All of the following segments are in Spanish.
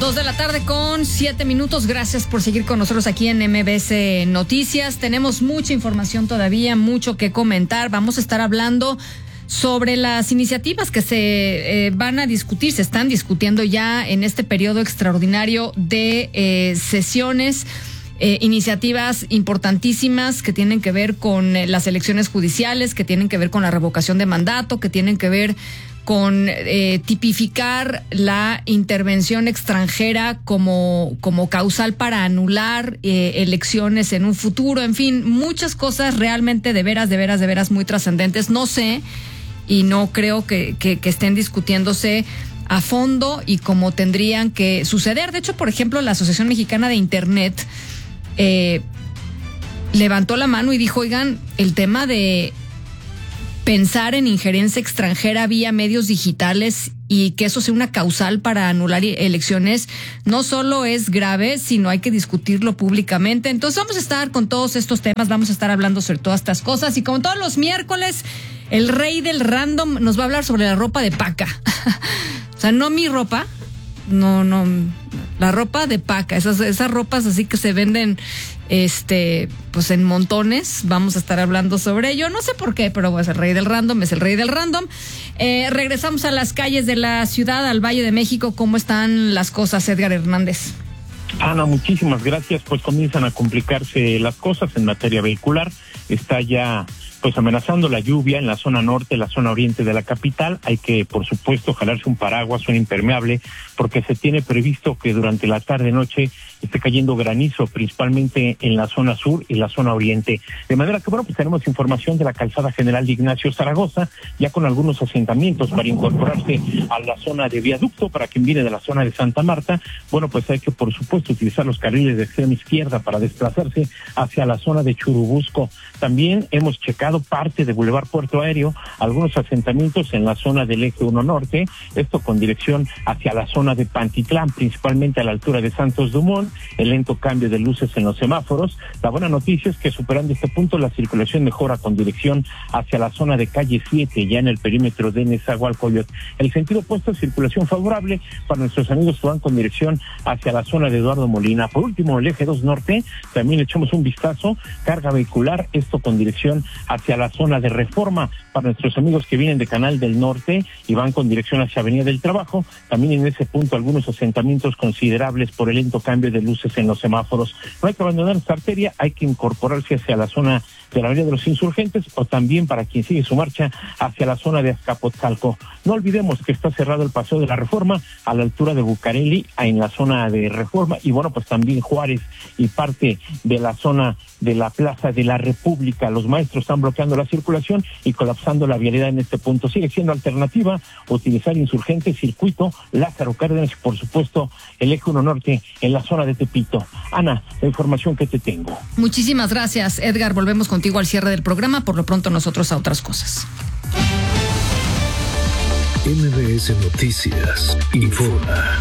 2:07 p.m. Gracias por seguir con nosotros aquí en MBS Noticias. Tenemos mucha información todavía, mucho que comentar. Vamos a estar hablando sobre las iniciativas que se van a discutir, se están discutiendo ya en este periodo extraordinario de sesiones. Iniciativas importantísimas que tienen que ver con las elecciones judiciales, que tienen que ver con la revocación de mandato, que tienen que ver con tipificar la intervención extranjera como causal para anular elecciones en un futuro. En fin, muchas cosas realmente de veras muy trascendentes. No sé y no creo que estén discutiéndose a fondo y como tendrían que suceder. De hecho, por ejemplo, la Asociación Mexicana de Internet levantó la mano y dijo, oigan, el tema de pensar en injerencia extranjera vía medios digitales y que eso sea una causal para anular elecciones no solo es grave, sino hay que discutirlo públicamente. Entonces vamos a estar con todos estos temas, vamos a estar hablando sobre todas estas cosas y como todos los miércoles, el rey del random nos va a hablar sobre la ropa de paca. O sea, no mi ropa, no, la ropa de paca, esas ropas así que se venden pues en montones. Vamos a estar hablando sobre ello, no sé por qué, pero pues el rey del random es el rey del random. Regresamos a las calles de la ciudad, al Valle de México. ¿Cómo están las cosas, Edgar Hernández? Ana, muchísimas gracias. Pues comienzan a complicarse las cosas en materia vehicular. Está ya pues amenazando la lluvia en la zona norte, la zona oriente de la capital. Hay que, por supuesto, jalarse un paraguas, un impermeable, porque se tiene previsto que durante la tarde-noche esté cayendo granizo, principalmente en la zona sur y la zona oriente. De manera que, bueno, pues tenemos información de la calzada general de Ignacio Zaragoza, ya con algunos asentamientos para incorporarse a la zona de viaducto. Para quien viene de la zona de Santa Marta, bueno, pues hay que, por supuesto, utilizar los carriles de extrema izquierda para desplazarse hacia la zona de Churubusco. También hemos checado parte de Boulevard Puerto Aéreo, algunos asentamientos en la zona del Eje 1 Norte, esto con dirección hacia la zona de Pantitlán, principalmente a la altura de Santos Dumont, el lento cambio de luces en los semáforos. La buena noticia es que superando este punto la circulación mejora con dirección hacia la zona de calle 7, ya en el perímetro de Nezahualcóyotl. El sentido opuesto, circulación favorable para nuestros amigos que van con dirección hacia la zona de Eduardo Molina. Por último, el Eje 2 Norte, también echamos un vistazo, carga vehicular, esto con dirección hacia la zona de Reforma, para nuestros amigos que vienen de Canal del Norte y van con dirección hacia Avenida del Trabajo. También en ese punto algunos asentamientos considerables por el lento cambio de luces en los semáforos. No hay que abandonar esta arteria, hay que incorporarse hacia la zona de la Avenida de los Insurgentes o también para quien sigue su marcha hacia la zona de Azcapotzalco. No olvidemos que está cerrado el Paseo de la Reforma a la altura de Bucareli, en la zona de Reforma, y bueno, pues también Juárez y parte de la zona de la Plaza de la República. Los maestros están bloqueando la circulación y colapsando la vialidad en este punto. Sigue siendo alternativa utilizar Insurgentes, Circuito, Lázaro Cárdenas y por supuesto el Eje 1 Norte en la zona de Tepito. Ana, la información que te tengo. Muchísimas gracias, Edgar. Volvemos contigo al cierre del programa. Por lo pronto nosotros a otras cosas. MBS Noticias informa.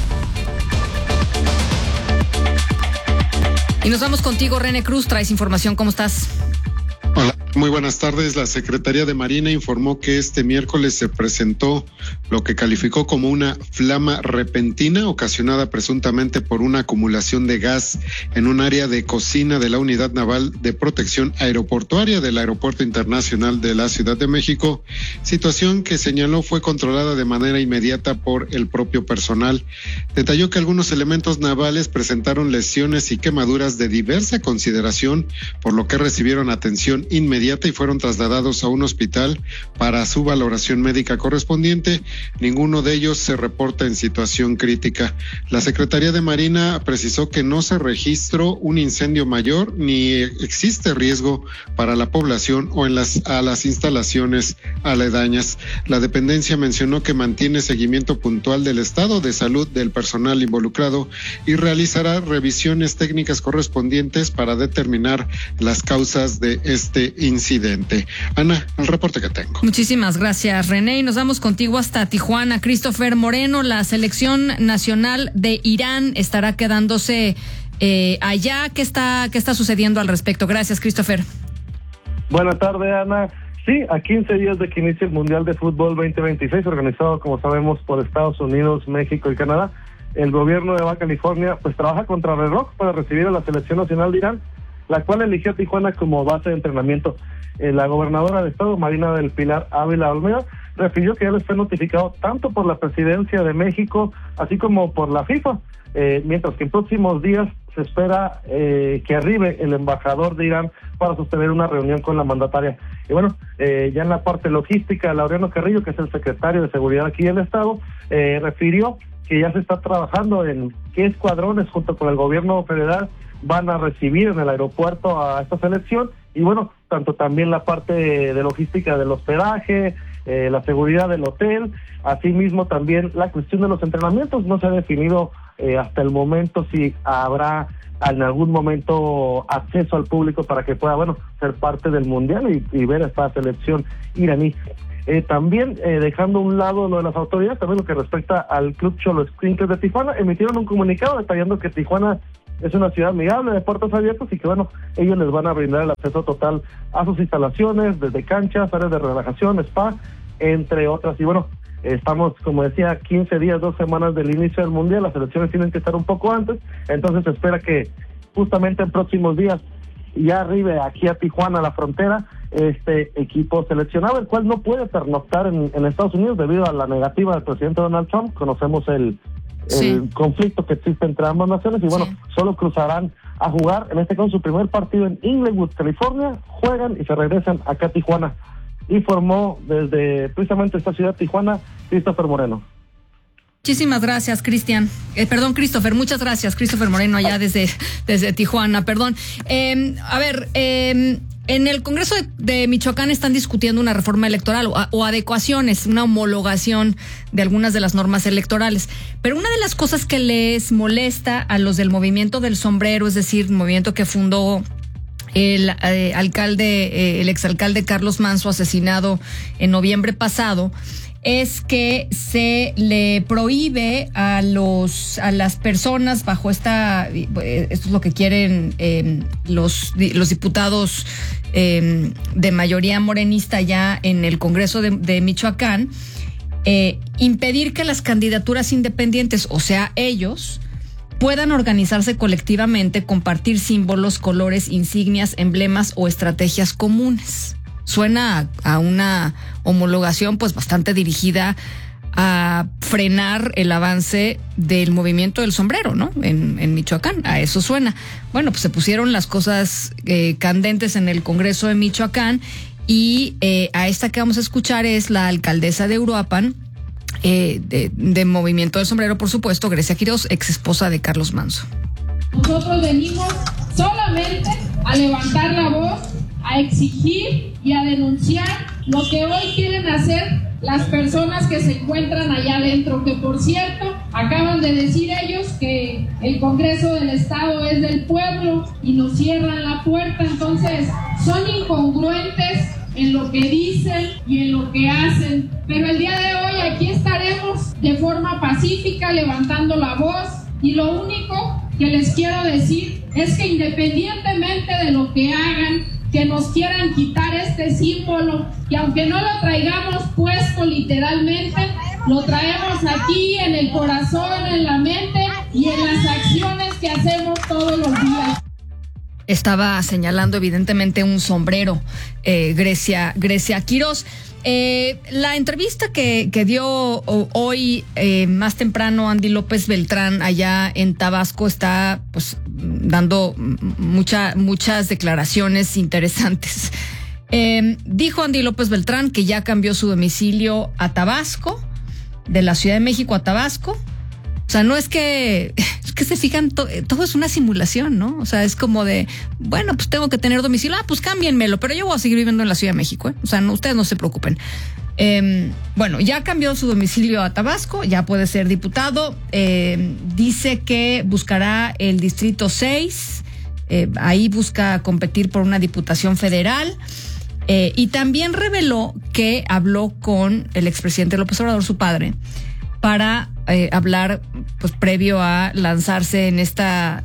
Y nos vamos contigo, René Cruz. Traes información. ¿Cómo estás? Hola, muy buenas tardes. La Secretaría de Marina informó que este miércoles se presentó lo que calificó como una flama repentina ocasionada presuntamente por una acumulación de gas en un área de cocina de la Unidad Naval de Protección Aeroportuaria del Aeropuerto Internacional de la Ciudad de México, situación que señaló fue controlada de manera inmediata por el propio personal. Detalló que algunos elementos navales presentaron lesiones y quemaduras de diversa consideración, por lo que recibieron atención inmediata y fueron trasladados a un hospital para su valoración médica correspondiente. Ninguno de ellos se reporta en situación crítica. La Secretaría de Marina precisó que no se registró un incendio mayor ni existe riesgo para la población o a las instalaciones aledañas. La dependencia mencionó que mantiene seguimiento puntual del estado de salud del personal involucrado y realizará revisiones técnicas correspondientes para determinar las causas de este incidente. Ana, el reporte que tengo. Muchísimas gracias, René. Y nos vamos contigo hasta Tijuana. Christopher Moreno, la selección nacional de Irán estará quedándose allá. ¿Qué está sucediendo al respecto? Gracias, Christopher. Buenas tardes, Ana. Sí, a 15 días de que inicie el Mundial de Fútbol 2026, organizado, como sabemos, por Estados Unidos, México y Canadá, el gobierno de Baja California pues trabaja contra reloj para recibir a la selección nacional de Irán, la cual eligió a Tijuana como base de entrenamiento. La gobernadora de estado, Marina del Pilar Ávila Olmeda, refirió que ya les fue notificado tanto por la presidencia de México, así como por la FIFA, mientras que en próximos días se espera que arribe el embajador de Irán para sostener una reunión con la mandataria. Y bueno, ya en la parte logística, Laureano Carrillo, que es el secretario de Seguridad aquí del estado, refirió que ya se está trabajando en qué escuadrones junto con el gobierno federal van a recibir en el aeropuerto a esta selección, y bueno, tanto también la parte de logística del hospedaje, la seguridad del hotel, asimismo también la cuestión de los entrenamientos. No se ha definido hasta el momento si habrá en algún momento acceso al público para que pueda, bueno, ser parte del mundial y ver esta selección iraní. También dejando a un lado lo de las autoridades, también lo que respecta al Club Xolos Escuincles de Tijuana, emitieron un comunicado detallando que Tijuana es una ciudad amigable de puertos abiertos y que bueno, ellos les van a brindar el acceso total a sus instalaciones, desde canchas, áreas de relajación, spa, entre otras. Y bueno, estamos, como decía, 15 días, 2 semanas del inicio del mundial, las selecciones tienen que estar un poco antes, entonces se espera que justamente en próximos días ya arribe aquí a Tijuana, a la frontera, este equipo seleccionado, el cual no puede pernoctar en Estados Unidos debido a la negativa del presidente Donald Trump. Conocemos el conflicto que existe entre ambas naciones y bueno, solo cruzarán a jugar, en este caso su primer partido en Inglewood, California, juegan y se regresan acá a Tijuana. Informó desde precisamente esta ciudad, Tijuana, Christopher Moreno. Muchísimas gracias, Christopher, muchas gracias, Christopher Moreno, allá desde Tijuana, perdón. En el Congreso de Michoacán están discutiendo una reforma electoral o adecuaciones, una homologación de algunas de las normas electorales. Pero una de las cosas que les molesta a los del Movimiento del Sombrero, es decir, movimiento que fundó el exalcalde Carlos Manso, asesinado en noviembre pasado, es que se le prohíbe a las personas bajo esto es lo que quieren los diputados de mayoría morenista ya en el Congreso de Michoacán, impedir que las candidaturas independientes, o sea, ellos, puedan organizarse colectivamente, compartir símbolos, colores, insignias, emblemas o estrategias comunes. Suena a una homologación pues bastante dirigida a frenar el avance del Movimiento del Sombrero, ¿no? En Michoacán, a eso suena. Bueno, pues se pusieron las cosas candentes en el Congreso de Michoacán y a esta que vamos a escuchar es la alcaldesa de Uruapan, de Movimiento del Sombrero, por supuesto, Grecia Quiroz, ex esposa de Carlos Manso. Nosotros venimos solamente a levantar la voz, a exigir y a denunciar lo que hoy quieren hacer las personas que se encuentran allá adentro, que por cierto, acaban de decir ellos que el Congreso del Estado es del pueblo y nos cierran la puerta. Entonces son incongruentes en lo que dicen y en lo que hacen, pero el día de hoy aquí estaremos de forma pacífica levantando la voz, y lo único que les quiero decir es que independientemente de lo que hagan, que nos quieran quitar este símbolo, que aunque no lo traigamos puesto literalmente, lo traemos aquí en el corazón, en la mente y en las acciones que hacemos todos los días. Estaba señalando evidentemente un sombrero, Grecia Quiroz. La entrevista que dio hoy más temprano Andy López Beltrán allá en Tabasco está pues dando muchas declaraciones interesantes. Dijo Andy López Beltrán que ya cambió su domicilio a Tabasco, de la Ciudad de México a Tabasco. O sea, no es que se fijan, todo es una simulación, ¿no? O sea, es como de, bueno, pues tengo que tener domicilio, pues cámbienmelo, pero yo voy a seguir viviendo en la Ciudad de México, ¿eh? O sea, ustedes no se preocupen. Bueno, ya cambió su domicilio a Tabasco, ya puede ser diputado, dice que buscará el Distrito 6, ahí busca competir por una diputación federal, y también reveló que habló con el expresidente López Obrador, su padre, para hablar pues previo a lanzarse en esta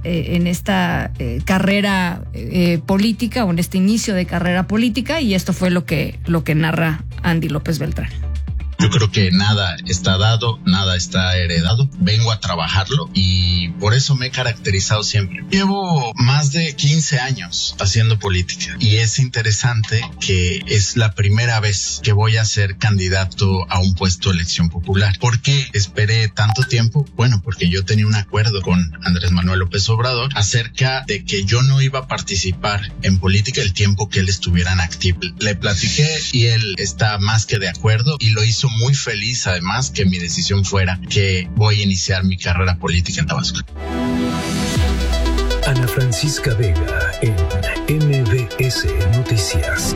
carrera política, o en este inicio de carrera política, y esto fue lo que narra Andy López Beltrán. Yo creo que nada está dado, nada está heredado. Vengo a trabajarlo y por eso me he caracterizado siempre. Llevo más de 15 años haciendo política y es interesante que es la primera vez que voy a ser candidato a un puesto de elección popular. ¿Por qué esperé tanto tiempo? Bueno, porque yo tenía un acuerdo con Andrés Manuel López Obrador acerca de que yo no iba a participar en política el tiempo que él estuviera en activo. Le platiqué y él está más que de acuerdo y lo hizo muy feliz, además, que mi decisión fuera que voy a iniciar mi carrera política en Tabasco. Ana Francisca Vega en MBS Noticias.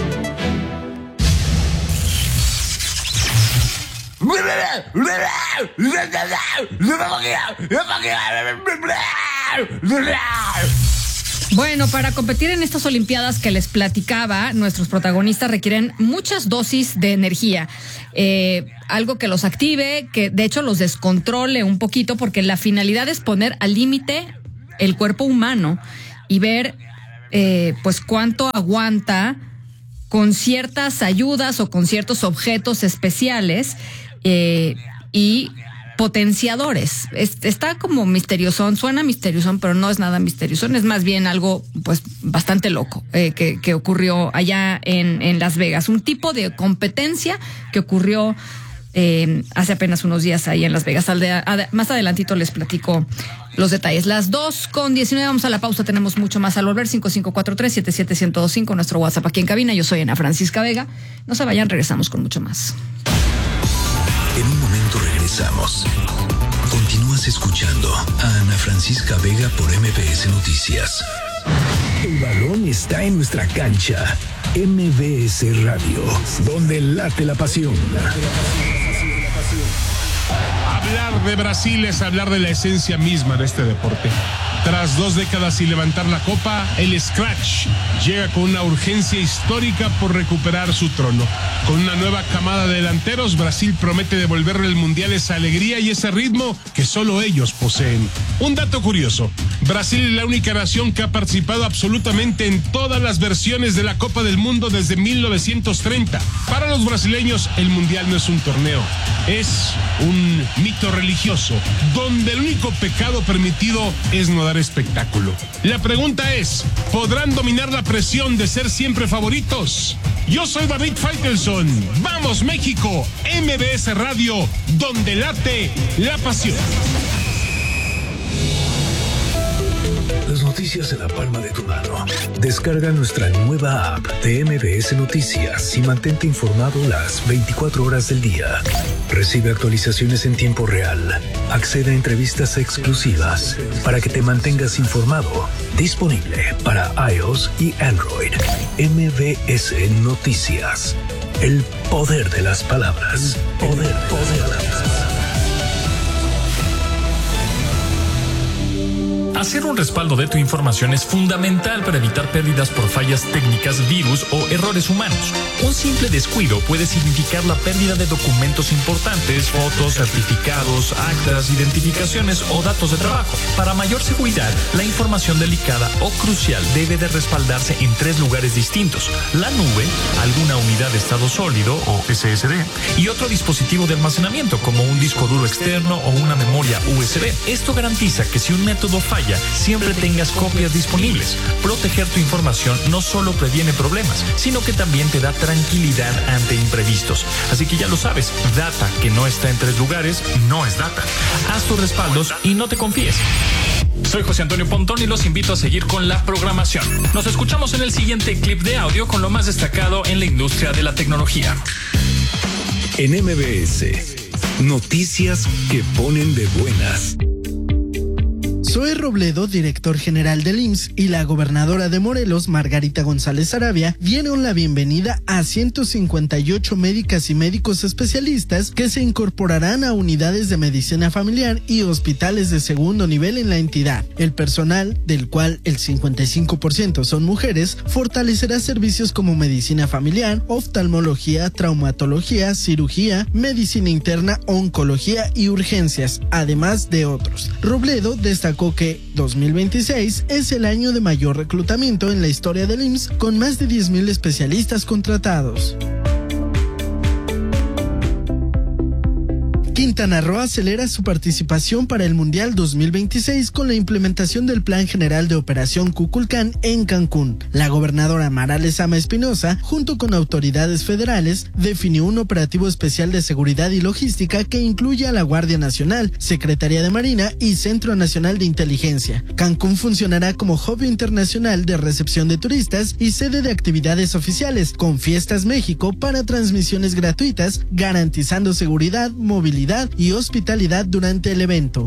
Bueno, para competir en estas Olimpiadas que les platicaba, nuestros protagonistas requieren muchas dosis de energía. Algo que los active, que de hecho los descontrole un poquito, porque la finalidad es poner al límite el cuerpo humano y ver pues cuánto aguanta con ciertas ayudas o con ciertos objetos especiales y potenciadores. Está como misteriosón, suena misteriosón, pero no es nada misteriosón, es más bien algo pues bastante loco que ocurrió allá en Las Vegas. Un tipo de competencia que ocurrió hace apenas unos días ahí en Las Vegas. Más adelantito les platico los detalles. Las 2:19, vamos a la pausa, tenemos mucho más al volver. 5543-77125, nuestro WhatsApp aquí en cabina. Yo soy Ana Francisca Vega. No se vayan, regresamos con mucho más. En un momento regresamos. Continúas escuchando a Ana Francisca Vega por MBS Noticias. El balón está en nuestra cancha. MBS Radio, donde late la pasión. Hablar de Brasil es hablar de la esencia misma de este deporte. Tras 2 décadas sin levantar la copa, el Scratch llega con una urgencia histórica por recuperar su trono. Con una nueva camada de delanteros, Brasil promete devolverle al Mundial esa alegría y ese ritmo que solo ellos poseen. Un dato curioso, Brasil es la única nación que ha participado absolutamente en todas las versiones de la Copa del Mundo desde 1930. Para los brasileños, el Mundial no es un torneo, es un mito religioso, donde el único pecado permitido es no dar espectáculo. La pregunta es, ¿podrán dominar la presión de ser siempre favoritos? Yo soy David Faitelson. ¡Vamos, México! MBS Radio, donde late la pasión. Las noticias en la palma de tu mano. Descarga nuestra nueva app de MBS Noticias y mantente informado las 24 horas del día. Recibe actualizaciones en tiempo real. Accede a entrevistas exclusivas para que te mantengas informado. Disponible para iOS y Android. MBS Noticias. El poder de las palabras. Poder de las palabras. Hacer un respaldo de tu información es fundamental para evitar pérdidas por fallas técnicas, virus o errores humanos. Un simple descuido puede significar la pérdida de documentos importantes, fotos, certificados, actas, identificaciones o datos de trabajo. Para mayor seguridad, la información delicada o crucial debe de respaldarse en 3 lugares distintos: la nube, alguna unidad de estado sólido o SSD y otro dispositivo de almacenamiento como un disco duro externo o una memoria USB. Esto garantiza que si un método falla, siempre tengas copias disponibles. Proteger tu información no solo previene problemas, sino que también te da tranquilidad ante imprevistos. Así que ya lo sabes, data que no está en 3 lugares no es data. Haz tus respaldos y no te confíes. Soy José Antonio Pontón y los invito a seguir con la programación. Nos escuchamos en el siguiente clip de audio con lo más destacado en la industria de la tecnología. En MBS, noticias que ponen de buenas. Zoe Robledo, director general del IMSS, y la gobernadora de Morelos, Margarita González Arabia, dieron la bienvenida a 158 médicas y médicos especialistas que se incorporarán a unidades de medicina familiar y hospitales de segundo nivel en la entidad. El personal, del cual el 55% son mujeres, fortalecerá servicios como medicina familiar, oftalmología, traumatología, cirugía, medicina interna, oncología y urgencias, además de otros. Robledo destacó que 2026 es el año de mayor reclutamiento en la historia del IMSS, con más de 10,000 especialistas contratados. Quintana Roo acelera su participación para el Mundial 2026 con la implementación del Plan General de Operación Kukulcán en Cancún. La gobernadora Mara Lezama Espinosa, junto con autoridades federales, definió un operativo especial de seguridad y logística que incluye a la Guardia Nacional, Secretaría de Marina y Centro Nacional de Inteligencia. Cancún funcionará como hub internacional de recepción de turistas y sede de actividades oficiales, con Fiestas México para transmisiones gratuitas, garantizando seguridad, movilidad y hospitalidad durante el evento.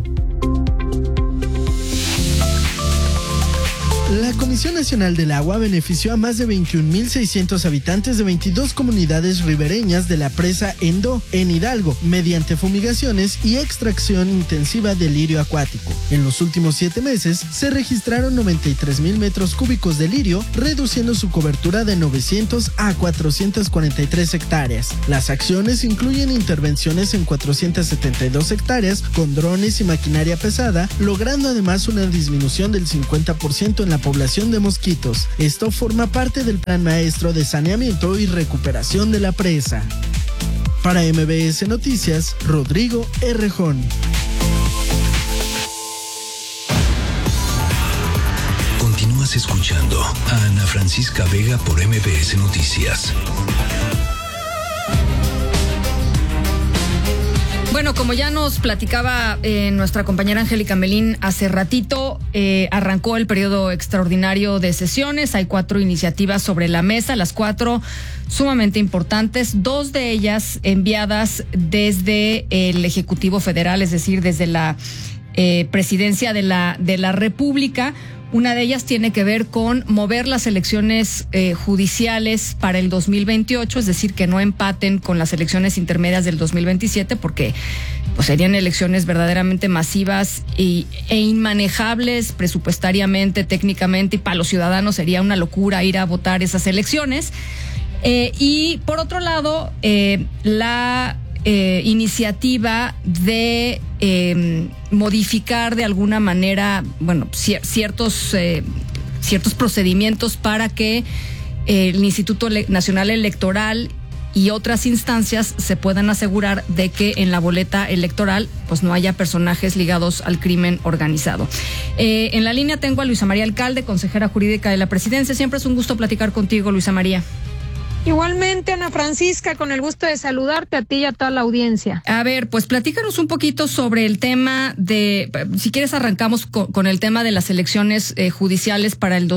La Comisión Nacional del Agua benefició a más de 21,600 habitantes de 22 comunidades ribereñas de la presa Endo, en Hidalgo, mediante fumigaciones y extracción intensiva de lirio acuático. En los últimos 7 meses se registraron 93,000 metros cúbicos de lirio, reduciendo su cobertura de 900 a 443 hectáreas. Las acciones incluyen intervenciones en 472 hectáreas con drones y maquinaria pesada, logrando además una disminución del 50% en la población de mosquitos. Esto forma parte del Plan Maestro de Saneamiento y Recuperación de la Presa. Para MBS Noticias, Rodrigo Errejón. Continúas escuchando a Ana Francisca Vega por MBS Noticias. Bueno, como ya nos platicaba nuestra compañera Angélica Melín hace ratito, arrancó el periodo extraordinario de sesiones. Hay 4 iniciativas sobre la mesa, las 4 sumamente importantes, 2 de ellas enviadas desde el Ejecutivo Federal, es decir, desde la Presidencia de la República. Una de ellas tiene que ver con mover las elecciones judiciales para el 2028, es decir, que no empaten con las elecciones intermedias del 2027, porque pues, serían elecciones verdaderamente masivas e inmanejables presupuestariamente, técnicamente, y para los ciudadanos sería una locura ir a votar esas elecciones. Y por otro lado, la iniciativa de modificar de alguna manera, bueno, ciertos procedimientos para que el Instituto Nacional Electoral y otras instancias se puedan asegurar de que en la boleta electoral pues no haya personajes ligados al crimen organizado. En la línea tengo a Luisa María Alcalde, consejera jurídica de la Presidencia. Siempre es un gusto platicar contigo, Luisa María. Igualmente, Ana Francisca, con el gusto de saludarte a ti y a toda la audiencia. A ver, pues platícanos un poquito sobre el tema de, si quieres arrancamos con el tema de las elecciones judiciales para el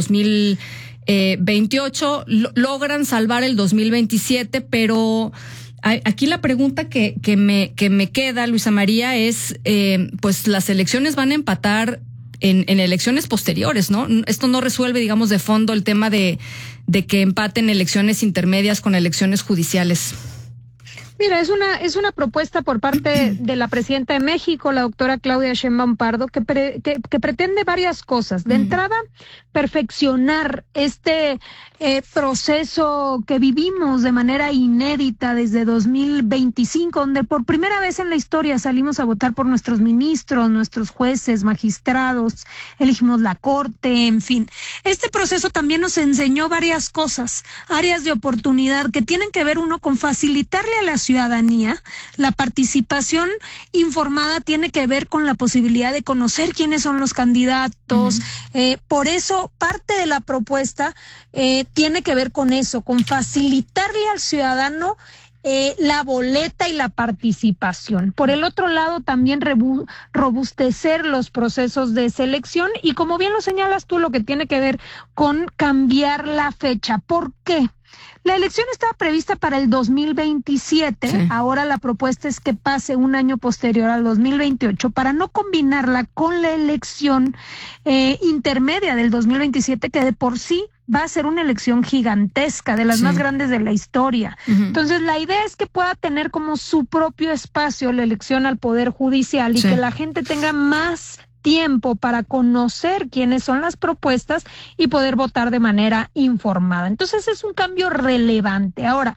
2028. Logran salvar el 2027, pero aquí la pregunta que me queda, Luisa María, es, pues las elecciones van a empatar en elecciones posteriores, ¿no? Esto no resuelve, digamos, de fondo el tema de que empaten elecciones intermedias con elecciones judiciales. Mira, es una propuesta por parte de la presidenta de México, la doctora Claudia Sheinbaum Pardo, que pretende varias cosas. De entrada, perfeccionar este proceso que vivimos de manera inédita desde 2025, donde por primera vez en la historia salimos a votar por nuestros ministros, nuestros jueces, magistrados, elegimos la corte, en fin. Este proceso también nos enseñó varias cosas, áreas de oportunidad que tienen que ver, uno, con facilitarle a la ciudadanía. La participación informada tiene que ver con la posibilidad de conocer quiénes son los candidatos. Por eso, parte de la propuesta tiene que ver con eso, con facilitarle al ciudadano la boleta y la participación. Por el otro lado, también robustecer los procesos de selección y, como bien lo señalas tú, lo que tiene que ver con cambiar la fecha. ¿Por qué? La elección estaba prevista para el 2027, sí. Ahora la propuesta es que pase un año posterior al 2028 para no combinarla con la elección intermedia del 2027, que de por sí va a ser una elección gigantesca, de las más grandes de la historia. Entonces, la idea es que pueda tener como su propio espacio la elección al Poder Judicial y que la gente tenga más tiempo para conocer quiénes son las propuestas y poder votar de manera informada. Entonces, es un cambio relevante. Ahora,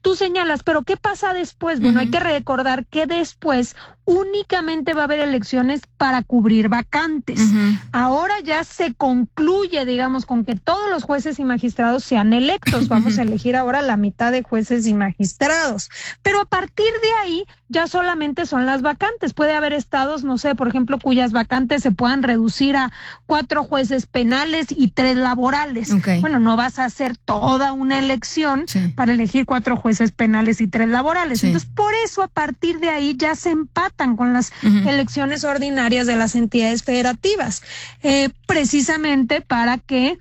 tú señalas, pero ¿qué pasa después? Bueno, hay que recordar que después únicamente va a haber elecciones para cubrir vacantes. Ahora ya se concluye, digamos, con que todos los jueces y magistrados sean electos. Vamos a elegir ahora la mitad de jueces y magistrados. Pero a partir de ahí ya solamente son las vacantes. Puede haber estados, no sé, por ejemplo, cuyas vacantes se puedan reducir a 4 jueces penales y 3 laborales. Bueno, no vas a hacer toda una elección para elegir 4 jueces penales y 3 laborales. Entonces, por eso a partir de ahí ya se empatan con las elecciones ordinarias de las entidades federativas, precisamente para que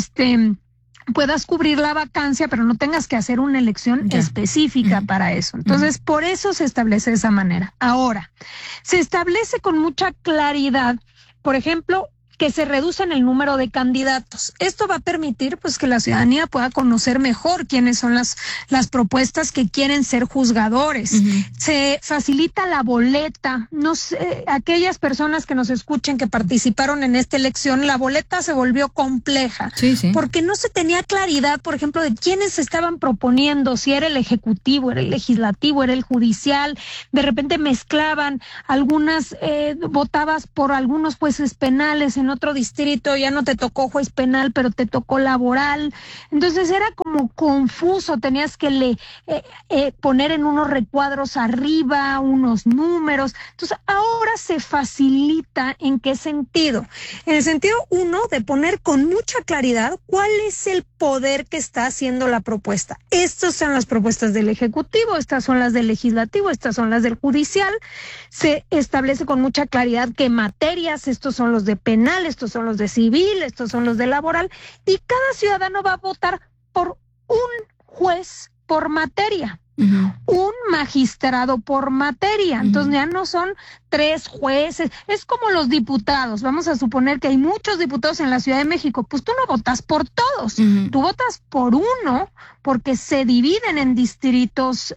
puedas cubrir la vacancia, pero no tengas que hacer una elección específica para eso. Entonces, por eso se establece de esa manera. Ahora, se establece con mucha claridad, por ejemplo, que se reducen el número de candidatos. Esto va a permitir pues que la ciudadanía pueda conocer mejor quiénes son las propuestas que quieren ser juzgadores. Se facilita la boleta. No sé, aquellas personas que nos escuchen que participaron en esta elección, la boleta se volvió compleja. Porque no se tenía claridad, por ejemplo, de quiénes se estaban proponiendo, si era el ejecutivo, era el legislativo, era el judicial. De repente mezclaban algunas, votabas por algunos jueces penales, en otro distrito ya no te tocó juez penal, pero te tocó laboral. Entonces era como confuso, tenías que poner en unos recuadros arriba unos números. Entonces ahora se facilita. ¿En qué sentido? En el sentido, uno, de poner con mucha claridad cuál es el poder que está haciendo la propuesta. Estas son las propuestas del Ejecutivo, estas son las del Legislativo, estas son las del Judicial. Se establece con mucha claridad qué materias, estos son los de penal, estos son los de civil, estos son los de laboral, y cada ciudadano va a votar por un juez por materia, un magistrado por materia. Entonces ya no son 3 jueces, es como los diputados. Vamos a suponer que hay muchos diputados en la Ciudad de México, pues tú no votas por todos, tú votas por uno, porque se dividen en distritos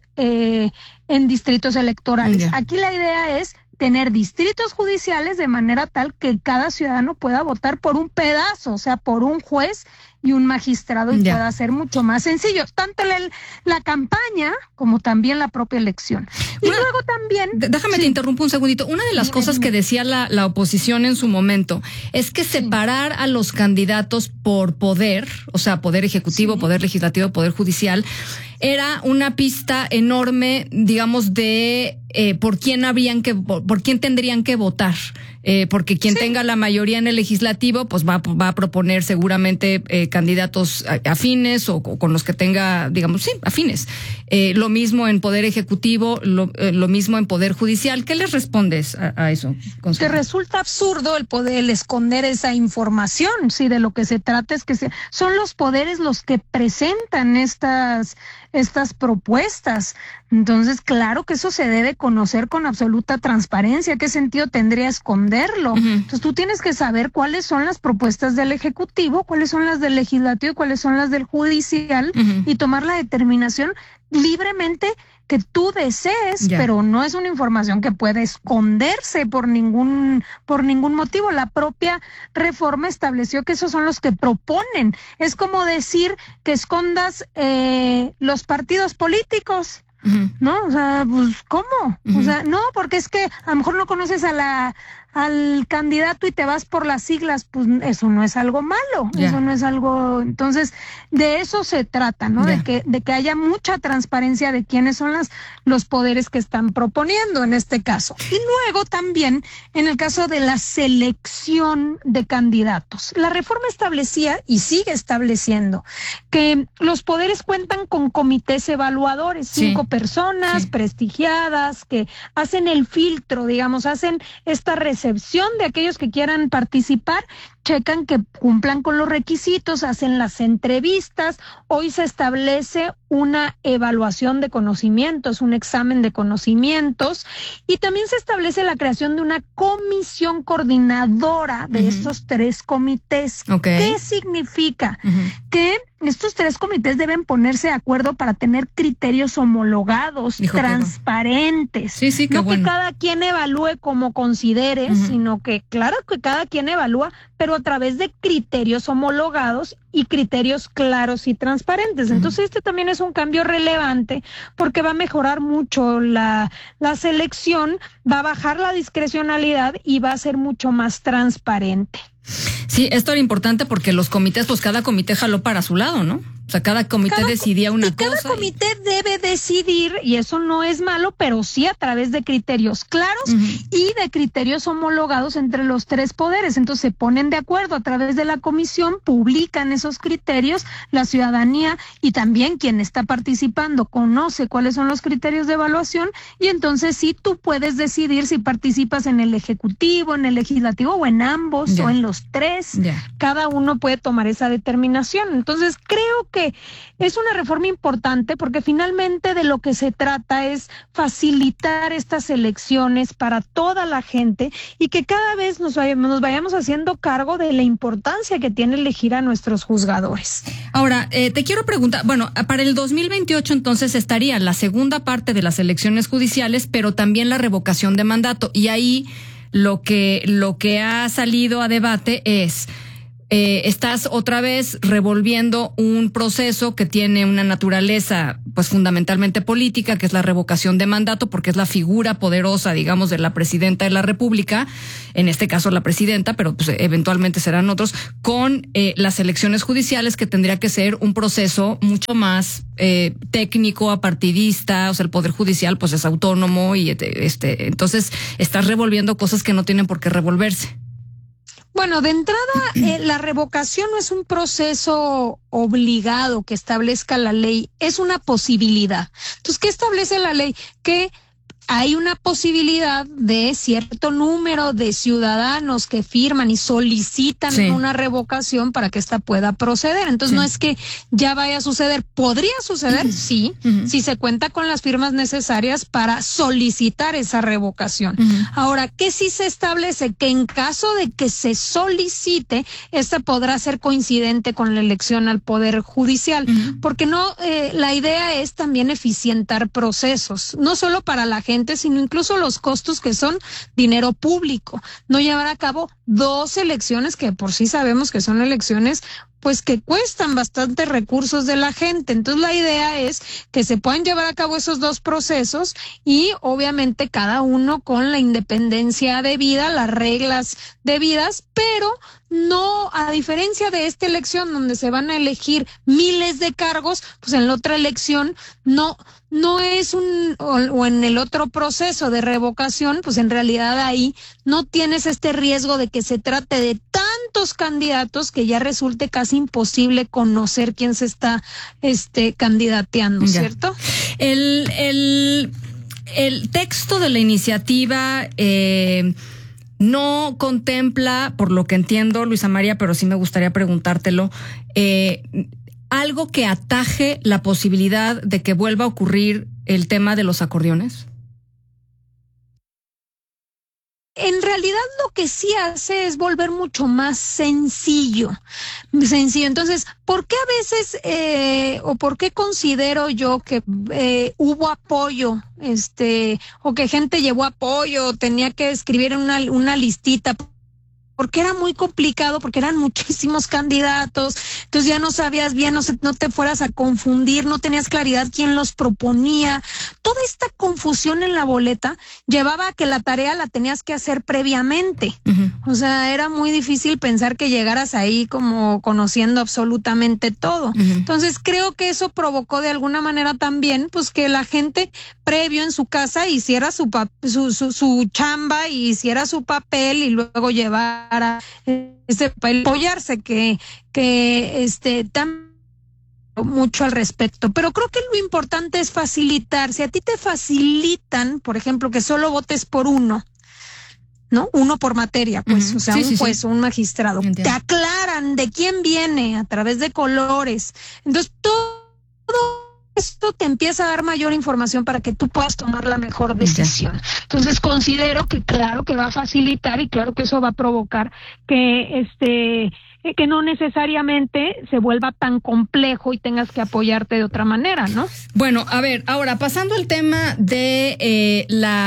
electorales. Aquí la idea es tener distritos judiciales de manera tal que cada ciudadano pueda votar por un pedazo, o sea, por un juez y un magistrado, y pueda ser mucho más sencillo, tanto la campaña como también la propia elección. Y luego también... Déjame te interrumpo un segundito. Una de las cosas que decía la oposición en su momento es que separar a los candidatos por poder, o sea, poder ejecutivo, poder legislativo, poder judicial, era una pista enorme, digamos, de por quién tendrían que votar. Porque quien tenga la mayoría en el legislativo, pues va a proponer seguramente candidatos afines o con los que tenga, digamos, afines. Lo mismo en poder ejecutivo, lo mismo en poder judicial. ¿Qué les respondes a eso? Que resulta absurdo el poder esconder esa información. Sí, de lo que se trata es que son los poderes los que presentan estas propuestas. Entonces, claro que eso se debe conocer con absoluta transparencia. ¿Qué sentido tendría esconderlo? Entonces, tú tienes que saber cuáles son las propuestas del Ejecutivo, cuáles son las del Legislativo y cuáles son las del Judicial, y tomar la determinación libremente que tú desees, pero no es una información que puede esconderse por ningún motivo. La propia reforma estableció que esos son los que proponen. Es como decir que escondas los partidos políticos. ¿No? O sea, pues, ¿cómo? O sea, no, porque es que a lo mejor no conoces al candidato y te vas por las siglas, pues eso no es algo malo, eso no es algo. Entonces, de eso se trata, ¿no? De que haya mucha transparencia de quiénes son los poderes que están proponiendo en este caso. Y luego también, en el caso de la selección de candidatos, la reforma establecía y sigue estableciendo que los poderes cuentan con comités evaluadores, 5 personas prestigiadas que hacen el filtro, digamos, hacen esta recepción de aquellos que quieran participar, checan que cumplan con los requisitos, hacen las entrevistas. Hoy se establece una evaluación de conocimientos, un examen de conocimientos, y también se establece la creación de una comisión coordinadora de estos 3 comités. ¿Qué significa? Que estos 3 comités deben ponerse de acuerdo para tener criterios homologados, transparentes. No que cada quien evalúe como considere, sino que, claro, que cada quien evalúa, pero a través de criterios homologados y criterios claros y transparentes. Entonces este también es un cambio relevante porque va a mejorar mucho la selección, va a bajar la discrecionalidad y va a ser mucho más transparente. Sí, esto era importante porque los comités, pues cada comité jaló para su lado, ¿no? O sea, cada comité decidía una cosa. Cada comité debe decidir, y eso no es malo, pero sí a través de criterios claros y de criterios homologados entre los tres poderes. Entonces se ponen de acuerdo a través de la comisión, publican esos criterios, la ciudadanía y también quien está participando conoce cuáles son los criterios de evaluación, y entonces sí tú puedes decidir si participas en el ejecutivo, en el legislativo o en ambos o en los tres. Cada uno puede tomar esa determinación. Entonces creo que es una reforma importante porque finalmente de lo que se trata es facilitar estas elecciones para toda la gente y que cada vez nos vayamos haciendo cargo de la importancia que tiene elegir a nuestros juzgadores. Ahora, te quiero preguntar, bueno, para el 2028 entonces estaría la segunda parte de las elecciones judiciales, pero también la revocación de mandato, y ahí lo que ha salido a debate es estás otra vez revolviendo un proceso que tiene una naturaleza pues fundamentalmente política, que es la revocación de mandato, porque es la figura poderosa, digamos, de la presidenta de la República, en este caso la presidenta, pero pues eventualmente serán otros, con las elecciones judiciales, que tendría que ser un proceso mucho más técnico, apartidista. O sea, el Poder Judicial pues es autónomo y entonces estás revolviendo cosas que no tienen por qué revolverse. Bueno, de entrada, la revocación no es un proceso obligado que establezca la ley, es una posibilidad. Entonces, ¿qué establece la ley? Que hay una posibilidad de cierto número de ciudadanos que firman y solicitan una revocación para que esta pueda proceder. Entonces no es que ya vaya a suceder. ¿Podría suceder? Sí, si se cuenta con las firmas necesarias para solicitar esa revocación. Ahora, ¿qué sí se establece? Que en caso de que se solicite, esta podrá ser coincidente con la elección al Poder Judicial. Porque no, la idea es también eficientar procesos, no solo para la gente, sino incluso los costos que son dinero público. No llevar a cabo dos elecciones que por sí sabemos que son elecciones pues que cuestan bastante recursos de la gente. Entonces la idea es que se puedan llevar a cabo esos dos procesos y obviamente cada uno con la independencia debida, las reglas debidas, pero no, a diferencia de esta elección donde se van a elegir miles de cargos, pues en la otra elección no es o en el otro proceso de revocación, pues en realidad ahí no tienes este riesgo de que se trate de tantos candidatos que ya resulte casi imposible conocer quién se está candidateando, ¿cierto? El texto de la iniciativa no contempla, por lo que entiendo, Luisa María, pero sí me gustaría preguntártelo, algo que ataje la posibilidad de que vuelva a ocurrir el tema de los acordeones. En realidad lo que sí hace es volver mucho más sencillo. Entonces, ¿por qué a veces o por qué considero yo que hubo apoyo, o que gente llevó apoyo, tenía que escribir una listita? Porque era muy complicado, porque eran muchísimos candidatos, entonces ya no sabías bien, no te fueras a confundir, no tenías claridad quién los proponía. Toda esta confusión en la boleta llevaba a que la tarea la tenías que hacer previamente. O sea, era muy difícil pensar que llegaras ahí como conociendo absolutamente todo. Entonces creo que eso provocó de alguna manera también, pues que la gente previo en su casa hiciera su chamba y hiciera su papel y luego llevar para apoyarse que tan mucho al respecto. Pero creo que lo importante es facilitar. Si a ti te facilitan, por ejemplo, que solo votes por uno, ¿no? Uno por materia, pues, o sea, un juez o un magistrado. Entiendo. Te aclaran de quién viene a través de colores. Entonces, todo esto te empieza a dar mayor información para que tú puedas tomar la mejor decisión. Entonces considero que claro que va a facilitar y claro que eso va a provocar que que no necesariamente se vuelva tan complejo y tengas que apoyarte de otra manera, ¿no? Bueno, a ver, ahora pasando al tema de la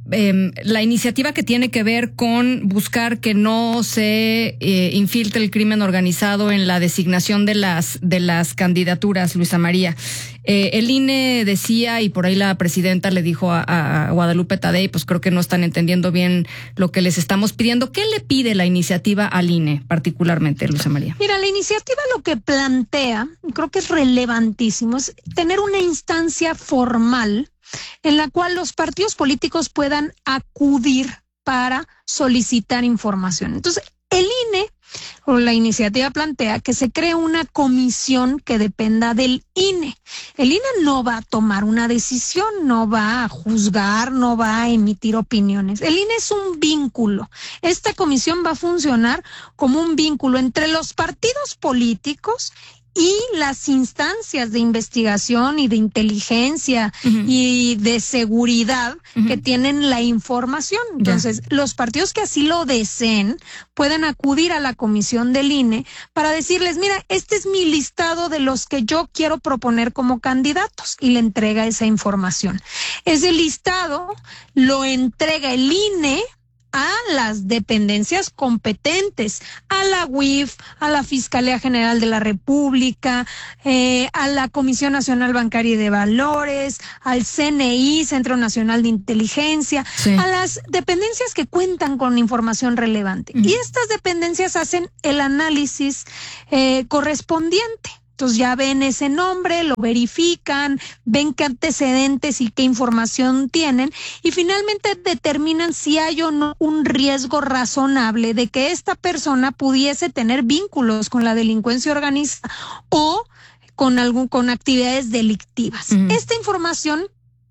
la iniciativa que tiene que ver con buscar que no se infiltre el crimen organizado en la designación de las candidaturas, Luisa María. El INE decía, y por ahí la presidenta le dijo a Guadalupe Tadei, pues creo que no están entendiendo bien lo que les estamos pidiendo. ¿Qué le pide la iniciativa al INE particularmente, Luisa María? Mira, la iniciativa lo que plantea, creo que es relevantísimo, es tener una instancia formal en la cual los partidos políticos puedan acudir para solicitar información. Entonces, el INE o la iniciativa plantea que se cree una comisión que dependa del INE. El INE no va a tomar una decisión, no va a juzgar, no va a emitir opiniones. El INE es un vínculo. Esta comisión va a funcionar como un vínculo entre los partidos políticos y las instancias de investigación y de inteligencia y de seguridad que tienen la información. Entonces, los partidos que así lo deseen pueden acudir a la comisión del INE para decirles, mira, este es mi listado de los que yo quiero proponer como candidatos, y le entrega esa información. Ese listado lo entrega el INE a las dependencias competentes, a la UIF, a la Fiscalía General de la República, a la Comisión Nacional Bancaria y de Valores, al CNI, Centro Nacional de Inteligencia, a las dependencias que cuentan con información relevante. Y estas dependencias hacen el análisis correspondiente. Entonces ya ven ese nombre, lo verifican, ven qué antecedentes y qué información tienen, y finalmente determinan si hay o no un riesgo razonable de que esta persona pudiese tener vínculos con la delincuencia organizada o con actividades delictivas. Esta información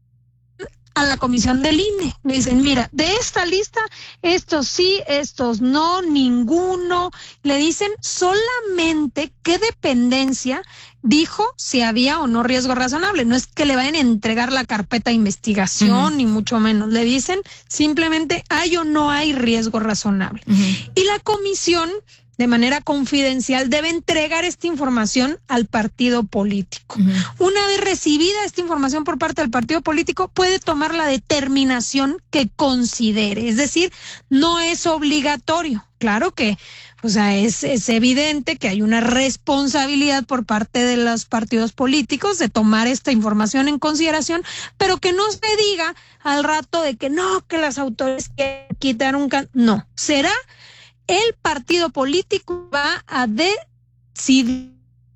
a la comisión del INE. Me dicen, mira, de esta lista, estos sí, estos no, ninguno. Le dicen solamente qué dependencia dijo si había o no riesgo razonable. No es que le vayan a entregar la carpeta de investigación, ni mucho menos. Le dicen simplemente hay o no hay riesgo razonable. Y la comisión, de manera confidencial, debe entregar esta información al partido político. Una vez recibida esta información por parte del partido político, puede tomar la determinación que considere. Es decir, no es obligatorio. Claro que, o sea, es evidente que hay una responsabilidad por parte de los partidos políticos de tomar esta información en consideración, pero que no se diga al rato de que no, que las autoridades quieren quitar no, será el partido político va a decidir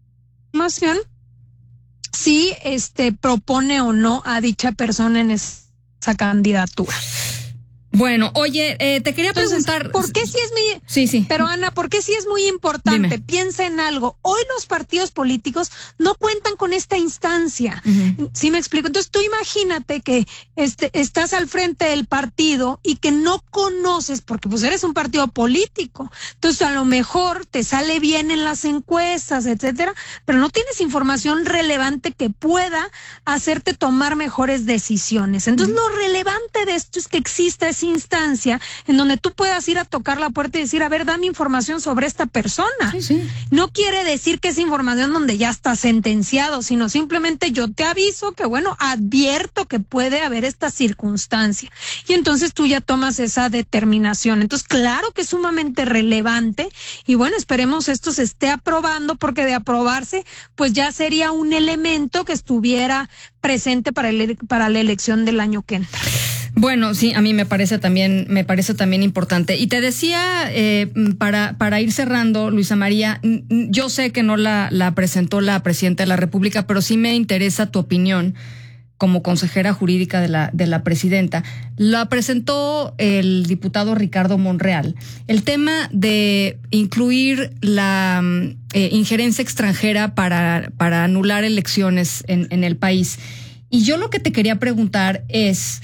si propone o no a dicha persona en esa candidatura. Bueno, oye, te quería preguntar. ¿Por qué sí es muy... Sí. Pero Ana, ¿por qué sí es muy importante? Dime. Piensa en algo. Hoy los partidos políticos no cuentan con esta instancia. ¿Sí me explico? Entonces tú imagínate que estás al frente del partido y que no conoces, porque pues eres un partido político. Entonces a lo mejor te sale bien en las encuestas, etcétera, pero no tienes información relevante que pueda hacerte tomar mejores decisiones. Entonces lo relevante de esto es que exista esa instancia en donde tú puedas ir a tocar la puerta y decir, a ver, dame información sobre esta persona. No quiere decir que es información donde ya está sentenciado, sino simplemente yo te aviso que, bueno, advierto que puede haber esta circunstancia. Y entonces tú ya tomas esa determinación. Entonces, claro que es sumamente relevante y bueno, esperemos esto se esté aprobando, porque de aprobarse, pues ya sería un elemento que estuviera presente para la elección del año que entra. Bueno, sí, a mí me parece también importante. Y te decía, para ir cerrando, Luisa María, yo sé que no la presentó la presidenta de la República, pero sí me interesa tu opinión como consejera jurídica de la presidenta. La presentó el diputado Ricardo Monreal. El tema de incluir la injerencia extranjera para anular elecciones en el país. Y yo lo que te quería preguntar es,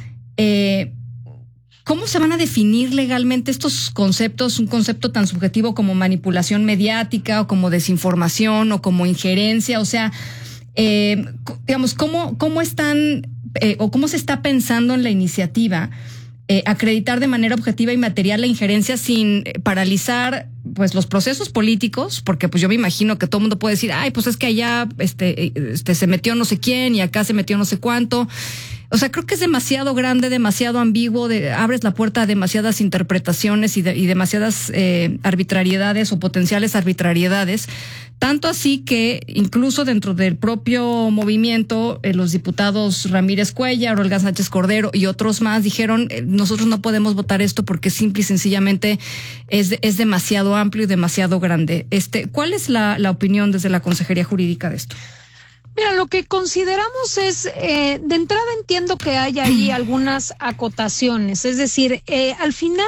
¿cómo se van a definir legalmente estos conceptos? Un concepto tan subjetivo como manipulación mediática, o como desinformación, o como injerencia. O sea, digamos, ¿cómo están o cómo se está pensando en la iniciativa acreditar de manera objetiva y material la injerencia sin paralizar pues los procesos políticos? Porque pues yo me imagino que todo el mundo puede decir, ay, pues es que allá se metió no sé quién y acá se metió no sé cuánto. O sea, creo que es demasiado grande, demasiado ambiguo, abres la puerta a demasiadas interpretaciones y demasiadas arbitrariedades o potenciales arbitrariedades. Tanto así que incluso dentro del propio movimiento, los diputados Ramírez Cuellar, Olga Sánchez Cordero y otros más dijeron, nosotros no podemos votar esto porque simple y sencillamente es demasiado amplio y demasiado grande. ¿Cuál es la opinión desde la Consejería Jurídica de esto? Mira, lo que consideramos es, de entrada entiendo que hay ahí algunas acotaciones, es decir, al final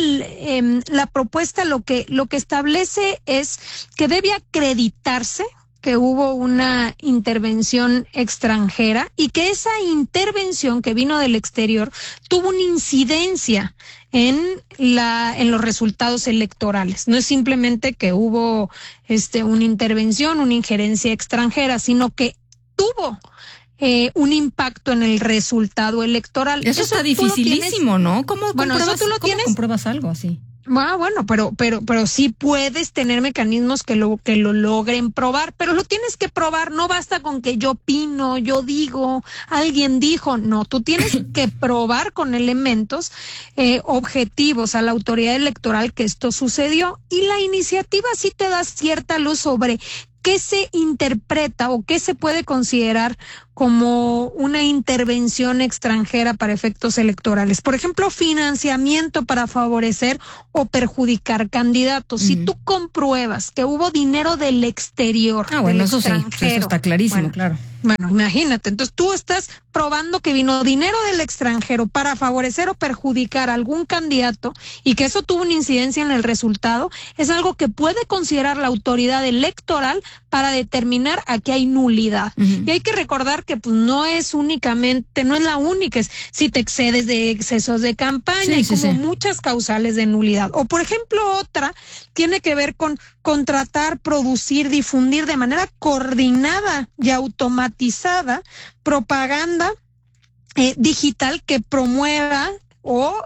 la propuesta lo que establece es que debe acreditarse que hubo una intervención extranjera y que esa intervención que vino del exterior tuvo una incidencia en los resultados electorales. No es simplemente que hubo una intervención, una injerencia extranjera, sino que tuvo un impacto en el resultado electoral. Eso está dificilísimo, ¿no? ¿Cómo compruebas algo así? Bueno, pero sí puedes tener mecanismos que lo logren probar, pero lo tienes que probar, no basta con que yo opino, yo digo, alguien dijo, no, tú tienes que probar con elementos objetivos a la autoridad electoral que esto sucedió, y la iniciativa sí te da cierta luz sobre qué se interpreta o qué se puede considerar como una intervención extranjera para efectos electorales. Por ejemplo, financiamiento para favorecer o perjudicar candidatos. Si tú compruebas que hubo dinero del exterior, eso sí, eso está clarísimo, claro. Bueno, imagínate, entonces tú estás probando que vino dinero del extranjero para favorecer o perjudicar a algún candidato y que eso tuvo una incidencia en el resultado, es algo que puede considerar la autoridad electoral para determinar a qué hay nulidad. Y hay que recordar que pues no es la única, es si te excedes de excesos de campaña, hay muchas causales de nulidad. O por ejemplo, otra tiene que ver con contratar, producir, difundir de manera coordinada y automatizada propaganda digital que promueva o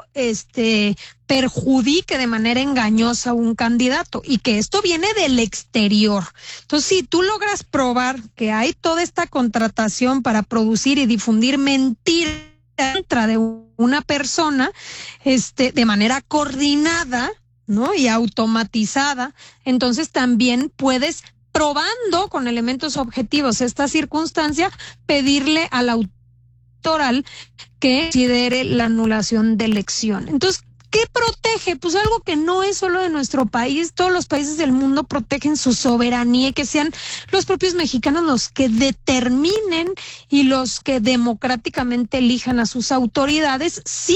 perjudique de manera engañosa a un candidato, y que esto viene del exterior. Entonces, si tú logras probar que hay toda esta contratación para producir y difundir mentiras contra de una persona, de manera coordinada, ¿no? Y automatizada, entonces también puedes, probando con elementos objetivos esta circunstancia, pedirle al autoral que considere la anulación de elección. Entonces, ¿qué protege? Pues algo que no es solo de nuestro país, todos los países del mundo protegen su soberanía, y que sean los propios mexicanos los que determinen y los que democráticamente elijan a sus autoridades sin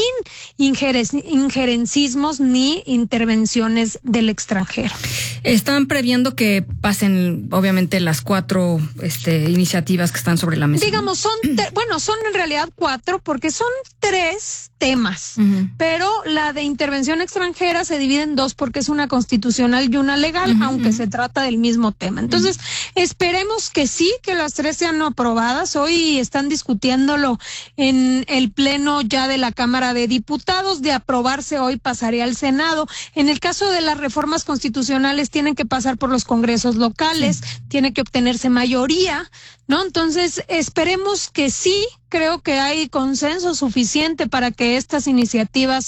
injerencismos ni intervenciones del extranjero. Están previendo que pasen, obviamente, las 4 iniciativas que están sobre la mesa. Digamos, son en realidad 4, porque son 3 temas, pero la de intervención extranjera se divide en 2 porque es una constitucional y una legal, aunque se trata del mismo tema. Entonces, esperemos que sí, que las 3 sean aprobadas. Hoy están discutiéndolo en el pleno ya de la Cámara de Diputados. De aprobarse hoy, pasaría al Senado. En el caso de las reformas constitucionales, tienen que pasar por los congresos locales, tiene que obtenerse mayoría, ¿no? Entonces, esperemos que sí. Creo que hay consenso suficiente para que estas iniciativas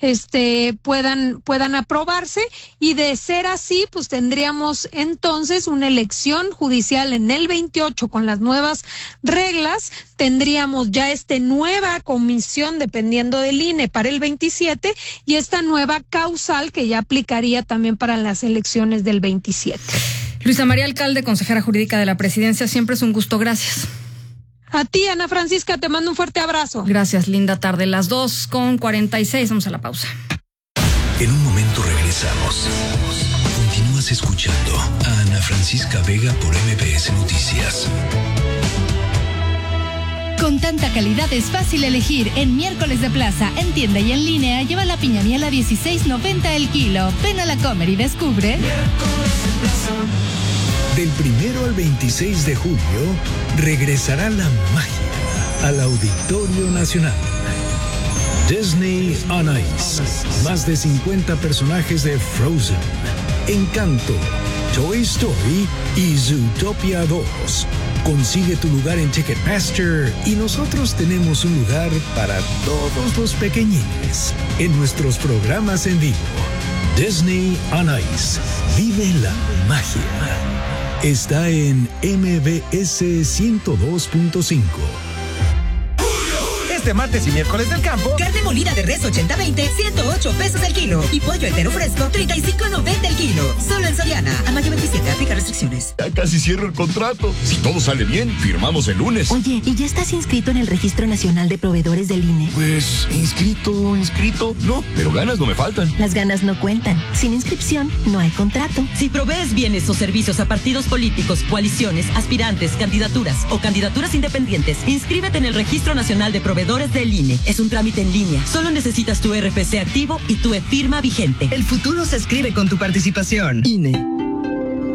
puedan aprobarse, y de ser así, pues tendríamos entonces una elección judicial en el 28 con las nuevas reglas, tendríamos ya nueva comisión dependiendo del INE para el 27, y esta nueva causal que ya aplicaría también para las elecciones del 27. Luisa María Alcalde, consejera jurídica de la Presidencia, siempre es un gusto, gracias. A ti, Ana Francisca, te mando un fuerte abrazo. Gracias, linda tarde. Las 2:46, vamos a la pausa. En un momento regresamos. Continúas escuchando a Ana Francisca Vega por MBS Noticias. Con tanta calidad es fácil elegir. En Miércoles de Plaza, en tienda y en línea, lleva la piña miel a $16.90 el kilo. Ven a la Comer y descubre. Del 1 al 26 de julio, regresará la magia al Auditorio Nacional. Disney on Ice. Más de 50 personajes de Frozen, Encanto, Toy Story y Zootopia 2. Consigue tu lugar en Ticketmaster y nosotros tenemos un lugar para todos los pequeñines en nuestros programas en vivo. Disney on Ice. Vive la magia. Está en MBS 102.5. Este martes y miércoles del campo, carne molida de res 80-20, 108 pesos el kilo. Y pollo entero fresco, 35.90 el kilo. Solo en Soriana. A mayo 27, aplica restricciones. Ya casi cierro el contrato. Si todo sale bien, firmamos el lunes. Oye, ¿y ya estás inscrito en el Registro Nacional de Proveedores del INE? Pues, inscrito. No, pero ganas no me faltan. Las ganas no cuentan. Sin inscripción, no hay contrato. Si provees bienes o servicios a partidos políticos, coaliciones, aspirantes, candidaturas o candidaturas independientes, inscríbete en el Registro Nacional de Proveedores del INE. Es un trámite en línea. Solo necesitas tu RFC activo y tu e-firma vigente. El futuro se escribe con tu participación. INE.